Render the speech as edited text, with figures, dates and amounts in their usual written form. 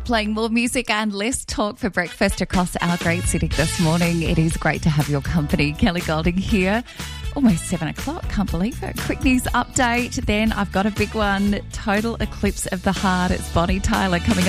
playing more music and less talk for breakfast across our great city this morning. It is great to have your company. Kelly Golding here. Almost 7 o'clock. Can't believe it. Quick news update. Then I've got a big one. Total eclipse of the heart. It's Bonnie Tyler coming up.